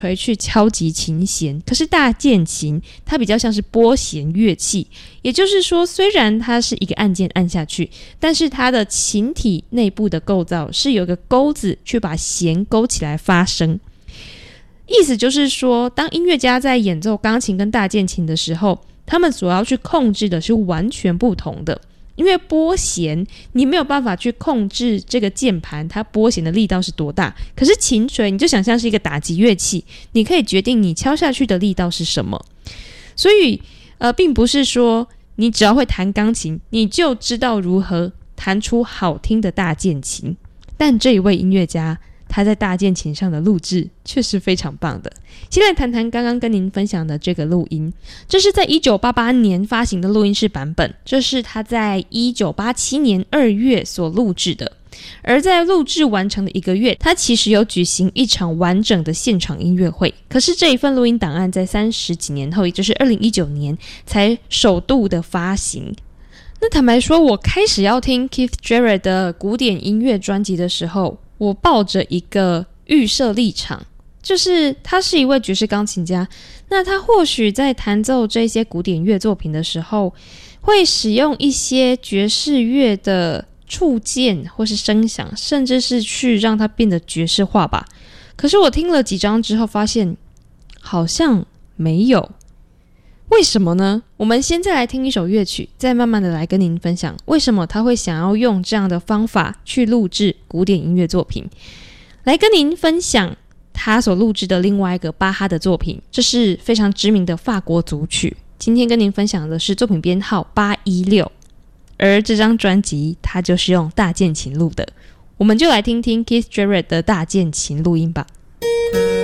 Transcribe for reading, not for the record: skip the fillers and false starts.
锤去敲击琴弦，可是大键琴它比较像是拨弦乐器，也就是说虽然它是一个按键按下去，但是它的琴体内部的构造是有一个钩子去把弦勾起来发声。意思就是说，当音乐家在演奏钢琴跟大键琴的时候，他们所要去控制的是完全不同的。因为拨弦你没有办法去控制这个键盘它拨弦的力道是多大，可是琴锤你就想象是一个打击乐器，你可以决定你敲下去的力道是什么。所以并不是说你只要会弹钢琴你就知道如何弹出好听的大键琴，但这一位音乐家他在大键琴上的录制却是非常棒的。先来谈谈刚刚跟您分享的这个录音，这是在1988年发行的录音室版本，这是他在1987年2月所录制的。而在录制完成的1个月，他其实有举行一场完整的现场音乐会，可是这一份录音档案在30几年后，也就是2019年才首度的发行。那坦白说，我开始要听 Keith Jarrett 的古典音乐专辑的时候，我抱着一个预设立场，就是他是一位爵士钢琴家，那他或许在弹奏这些古典乐作品的时候，会使用一些爵士乐的触键或是声响，甚至是去让它变得爵士化吧。可是我听了几张之后发现好像没有。为什么呢？我们先再来听一首乐曲，再慢慢的来跟您分享为什么他会想要用这样的方法去录制古典音乐作品。来跟您分享他所录制的另外一个巴哈的作品，这是非常知名的法国组曲。今天跟您分享的是作品编号816，而这张专辑它就是用大键琴录的。我们就来听听 Keith Jarrett 的大键琴录音吧。